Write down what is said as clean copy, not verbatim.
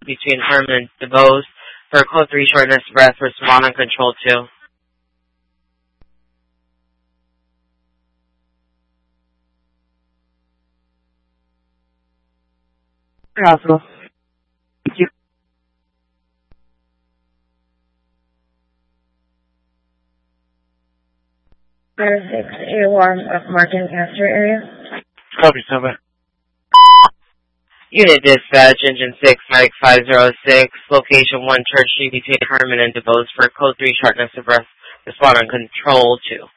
between Herman and DeBose. For code 3, shortness of breath, respond on control 2. Hospital. Thank you. There's 6A1 of Martin Castor area. Copy, Silver. Unit dispatch, engine 6, Medic 506, location 1 Church Street between Herman and DeBose. For code 3, shortness of breath, respond on control 2.